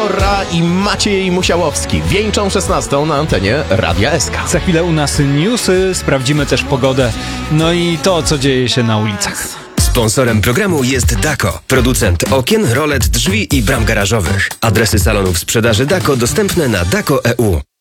Barbora i Maciej Musiałowski wieńczą 16 na antenie Radia SK. Za chwilę u nas newsy, sprawdzimy też pogodę, no i to, co dzieje się na ulicach. Sponsorem programu jest Dako, producent okien, rolet, drzwi i bram garażowych. Adresy salonów sprzedaży Dako dostępne na dako.eu.